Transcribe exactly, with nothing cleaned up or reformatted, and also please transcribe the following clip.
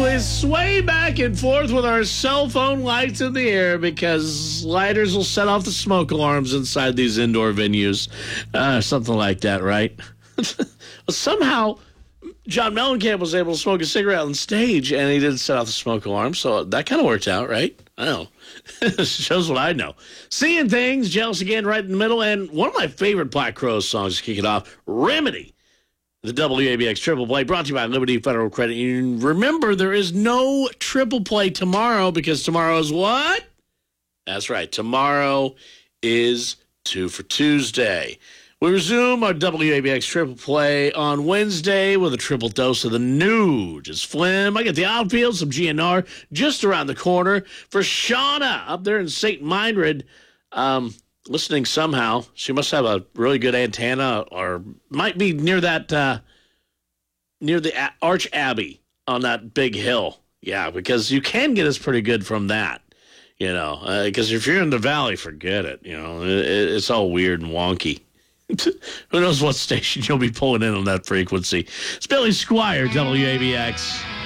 we sway back and forth with our cell phone lights in the air because lighters will set off the smoke alarms inside these indoor venues. Uh, something like that, right? Well, somehow, John Mellencamp was able to smoke a cigarette on stage, and he didn't set off the smoke alarm, so that kind of worked out, right? I don't know. Shows what I know. Seeing Things, Jealous Again right in the middle, and one of my favorite Black Crowes songs to kick it off, Remedy. The W A B X Triple Play brought to you by Liberty Federal Credit Union. Remember, there is no Triple Play tomorrow because tomorrow is what? That's right. Tomorrow is Two for Tuesday. We resume our W A B X Triple Play on Wednesday with a triple dose of the new. Just Flim. I get the outfield, some G N R just around the corner. For Shauna up there in Saint Meinrad, um, listening somehow. She must have a really good antenna or might be near that, uh, near the a- Arch Abbey on that big hill. Yeah, because you can get us pretty good from that, you know, because uh, if you're in the valley, forget it. You know, it, it's all weird and wonky. Who knows what station you'll be pulling in on that frequency. It's Billy Squire, W A B X.